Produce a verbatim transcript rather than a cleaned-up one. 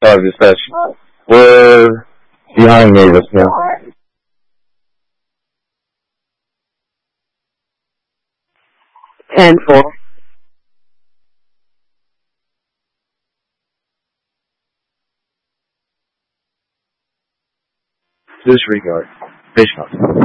Uh, dispatch. We're behind Mavis now. ten four. Disregard. Fish house.